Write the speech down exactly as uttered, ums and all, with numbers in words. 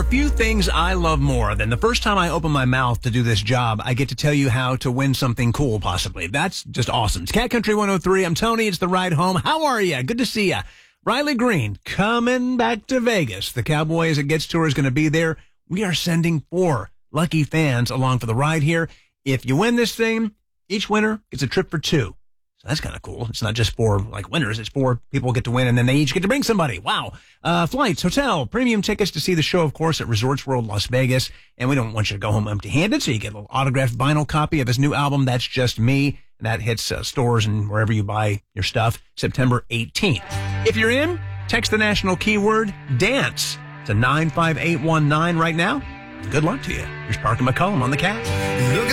few things I love more than the first time I open my mouth to do this job, I get to tell you how to win something cool, possibly. That's just awesome. It's Cat Country one oh three. I'm Tony. It's the ride home. How are you? Good to see you. Riley Green coming back to Vegas. The Cowboys at Gets Tour is going to be there. We are sending four lucky fans along for the ride here. If you win this thing, each winner gets a trip for two. So that's kind of cool. It's not just four like winners. It's four people get to win, and then they each get to bring somebody. Wow. Uh, flights, hotel, premium tickets to see the show, of course, at Resorts World Las Vegas. And we don't want you to go home empty-handed, so you get a little autographed vinyl copy of his new album, That's Just Me. And that hits uh, stores and wherever you buy your stuff September eighteenth. If you're in, text the national keyword DANCE to nine five eight one nine right now. Good luck to you. Here's Parker McCollum on the Cat. Look